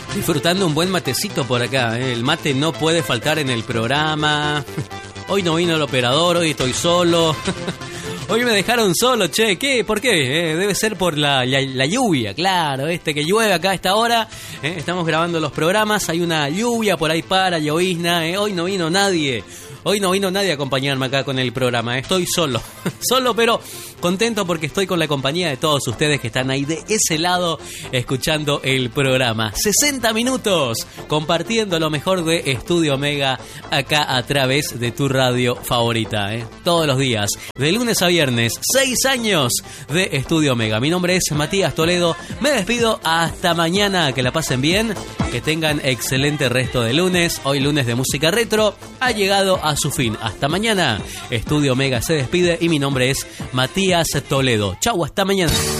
Disfrutando un buen matecito por acá, ¿eh? El mate no puede faltar en el programa. Hoy no vino el operador, hoy estoy solo. Hoy me dejaron solo, che. ¿Qué? ¿Por qué? Debe ser por la lluvia, claro. Que llueve acá a esta hora. Estamos grabando los programas. Hay una lluvia por ahí llovizna. Hoy no vino nadie. Hoy no vino nadie a acompañarme acá con el programa. Estoy solo. Solo, pero contento porque estoy con la compañía de todos ustedes que están ahí de ese lado escuchando el programa. 60 minutos compartiendo lo mejor de Estudio Omega acá a través de tu radio favorita. Todos los días, de lunes a viernes, 6 años de Estudio Omega. Mi nombre es Matías Toledo. Me despido hasta mañana. Que la pasen bien. Que tengan excelente resto de lunes. Hoy lunes de música retro ha llegado a su fin. Hasta mañana. Estudio Omega se despide y mi nombre es Matías Toledo. Chau, hasta mañana.